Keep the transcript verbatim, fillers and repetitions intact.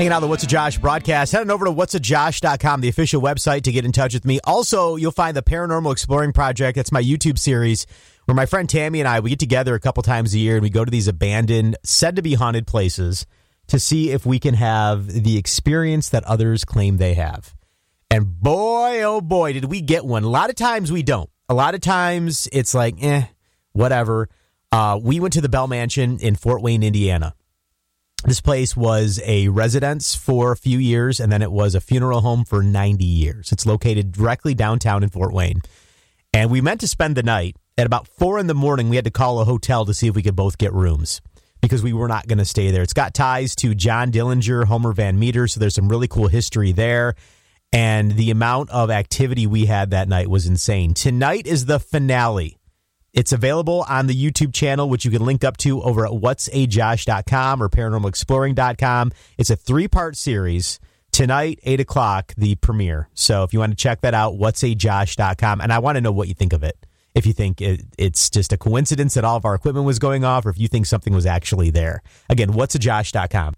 Hanging out on the What's a Josh broadcast. Head on over to whats a josh dot com, the official website, to get in touch with me. Also, you'll find the Paranormal Exploring Project. That's my YouTube series where my friend Tammy and I, we get together a couple times a year and we go to these abandoned, said to be haunted places to see if we can have the experience that others claim they have. And boy, oh boy, did we get one. A lot of times we don't. A lot of times it's like, eh, whatever. Uh, we went to the Bell Mansion in Fort Wayne, Indiana. This place was a residence for a few years, and then it was a funeral home for ninety years. It's located directly downtown in Fort Wayne. And we meant to spend the night. At about four in the morning, we had to call a hotel to see if we could both get rooms because we were not going to stay there. It's got ties to John Dillinger, Homer Van Meter, so there's some really cool history there. And the amount of activity we had that night was insane. Tonight is the finale. It's available on the YouTube channel, which you can link up to over at whats a josh dot com or paranormal exploring dot com. It's a three-part series. Tonight, eight o'clock, the premiere. So if you want to check that out, whats a josh dot com. And I want to know what you think of it. If you think it, it's just a coincidence that all of our equipment was going off, or if you think something was actually there. Again, whats a josh dot com.